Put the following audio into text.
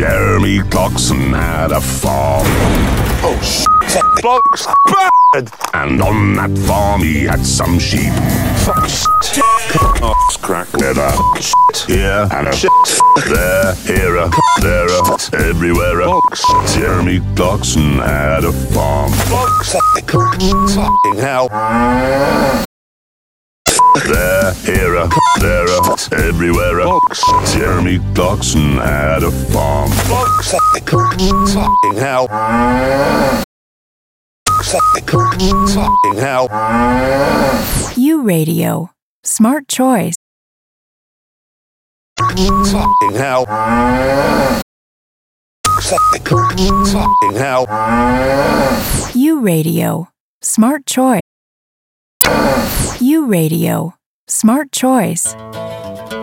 Jeremy Clarkson had a farm. Oh, shit. Blokes bad. And on that farm he had some sheep. Fuck shit. Ass crack. Leather. Shit. Here and a Shit. there, here a, there a, everywhere a. Blokes. Jeremy Clarkson had a farm. Blokes. Fucking hell. There, here a, there a, everywhere a. Blokes. Jeremy Clarkson had a farm. Blokes. Fucking hell. Fucking hell. U Radio. Smart choice. Fucking hell. Fucking hell. U Radio. Smart choice. U Radio. Smart choice.